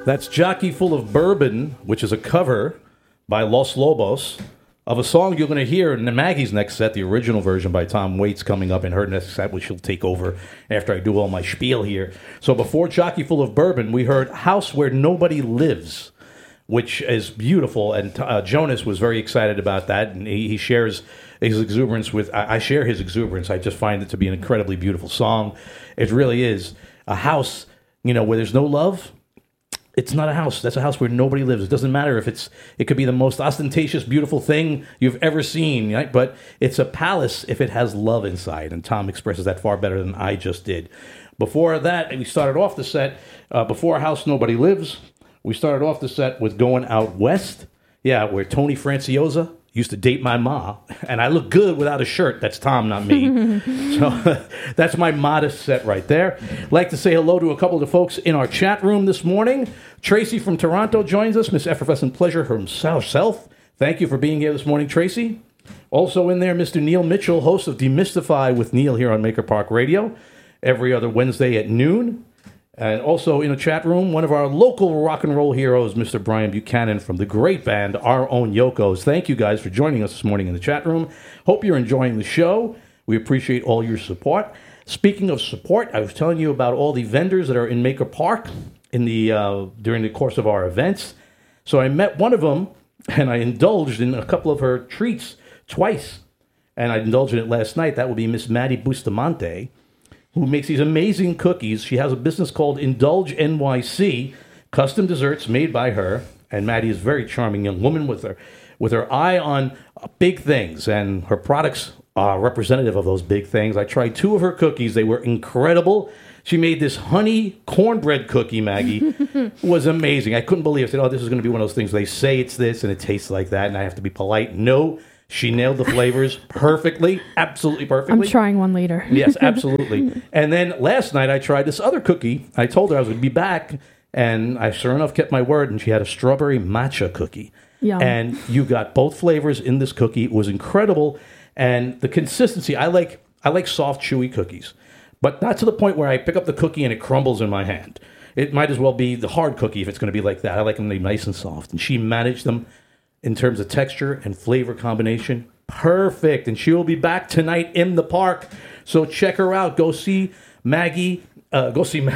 That's Jockey Full of Bourbon, which is a cover by Los Lobos of a song you're going to hear in Maggie's next set, the original version by Tom Waits coming up in her next set, which she'll take over after I do all my spiel here. So before Jockey Full of Bourbon, we heard House Where Nobody Lives, which is beautiful, and Jonas was very excited about that, and he shares his exuberance with... I share his exuberance. I just find it to be an incredibly beautiful song. It really is. A house, where there's no love... It's not a house. That's a house where nobody lives. It doesn't matter if it could be the most ostentatious, beautiful thing you've ever seen, right? But it's a palace if it has love inside. And Tom expresses that far better than I just did. Before that, we started off the set, before House Nobody Lives, we started off the set with Going Out West. Yeah, where Tony Franciosa used to date my ma, and I look good without a shirt. That's Tom, not me. So that's my modest set right there. I'd like to say hello to a couple of the folks in our chat room this morning. Tracy from Toronto joins us, Miss Effervescent Pleasure herself. Thank you for being here this morning, Tracy. Also in there, Mr. Neil Mitchell, host of Demystify with Neil here on Maker Park Radio, every other Wednesday at noon. And also in the chat room, one of our local rock and roll heroes, Mr. Brian Buchanan from the great band Our Own Yokos. Thank you guys for joining us this morning in the chat room. Hope you're enjoying the show. We appreciate all your support. Speaking of support, I was telling you about all the vendors that are in Maker Park in the during the course of our events. So I met one of them, and I indulged in a couple of her treats twice. And I indulged in it last night. That would be Miss Maddie Bustamante, who makes these amazing cookies. She has a business called Indulge NYC, custom desserts made by her. And Maddie is a very charming young woman with her eye on big things, and her products are representative of those big things. I tried 2 of her cookies. They were incredible. She made this honey cornbread cookie, Maggie. It was amazing. I couldn't believe it. I said, this is going to be one of those things. They say it's this, and it tastes like that, and I have to be polite. No, she nailed the flavors perfectly, absolutely perfectly. I'm trying one later. Yes, absolutely. And then last night I tried this other cookie. I told her I was going to be back, and I sure enough kept my word, and she had a strawberry matcha cookie. Yum. And you got both flavors in this cookie. It was incredible. And the consistency, I like soft, chewy cookies, but not to the point where I pick up the cookie and it crumbles in my hand. It might as well be the hard cookie if it's going to be like that. I like them to be nice and soft. And she managed them in terms of texture and flavor combination. Perfect. And she will be back tonight in the park. So check her out. Go see Maggie. Go see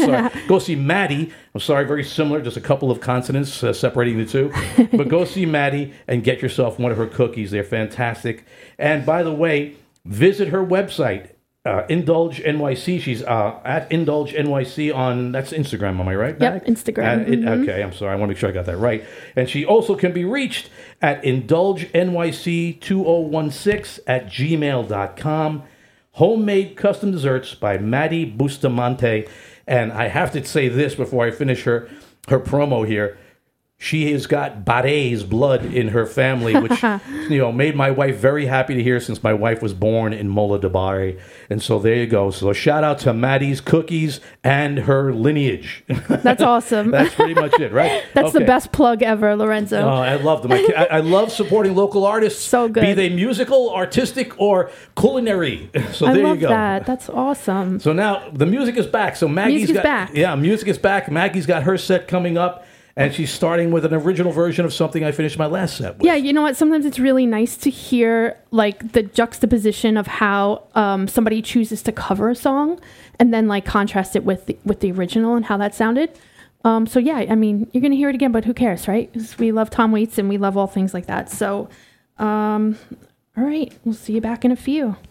Maddie. I'm sorry, very similar, just a couple of consonants separating the two. But go see Maddie and get yourself one of her cookies. They're fantastic. And by the way, visit her website, Indulge NYC. She's at Indulge NYC on, that's Instagram, am I right? Yep, Instagram. Okay, I'm sorry. I want to make sure I got that right. And she also can be reached at indulgenyc2016@gmail.com. Homemade custom desserts by Maddie Bustamante. And I have to say this before I finish her promo here. She has got Barre's blood in her family, which made my wife very happy to hear since my wife was born in Mola de Barre. And so there you go. So a shout out to Maddie's cookies and her lineage. That's awesome. That's pretty much it, right? That's the best plug ever, Lorenzo. Oh, I love them. I love supporting local artists. So good. Be they musical, artistic, or culinary. So there you go. I love that. That's awesome. So now the music is back. So Maggie's back. Yeah, music is back. Maggie's got her set coming up. And she's starting with an original version of something I finished my last set with. Yeah, you know what? Sometimes it's really nice to hear like the juxtaposition of how somebody chooses to cover a song and then like contrast it with the original and how that sounded. So yeah, I mean, you're going to hear it again, but who cares, right? 'Cause we love Tom Waits and we love all things like that. So, all right, we'll see you back in a few.